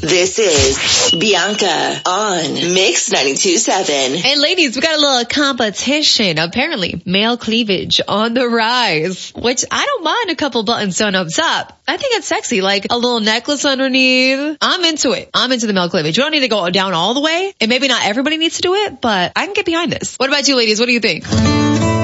This is Bianca on Mix 92.7. And ladies, we got a little competition. Apparently, male cleavage on the rise, which I don't mind a couple buttons sewn up top. I think it's sexy, like a little necklace underneath. I'm into it. I'm into the male cleavage. You don't need to go down all the way, and maybe not everybody needs to do it, but I can get behind this. What about you ladies? What do you think?